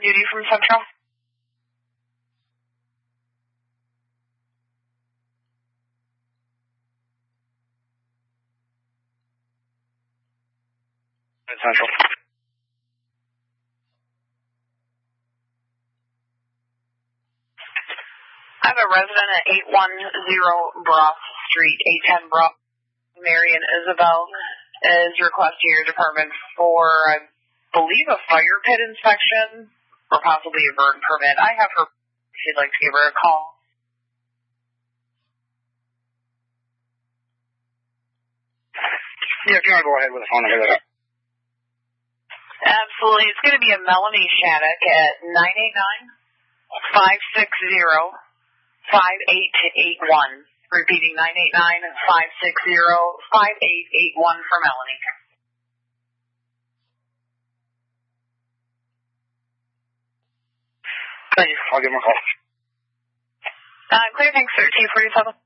duty from Central. Central. I have a resident at 810 Brock Street, 810 Brock. Marion Isabel is requesting your department for, I believe, a fire pit inspection or possibly a burn permit. I have her, if you'd like to give her a call. Yeah, if you want to go ahead with the phone number there. Absolutely. It's going to be a Melanie Shattuck at 989-560-5881. Repeating 989-560-5881 for Melanie. Thank you. I'll give him a call. Clear, thanks, 1347.